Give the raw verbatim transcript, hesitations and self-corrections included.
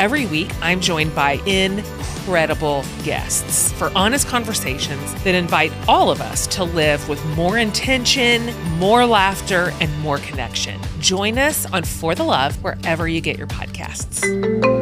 Every week, I'm joined by incredible guests for honest conversations that invite all of us to live with more intention, more laughter, and more connection. Join us on For the Love wherever you get your podcasts.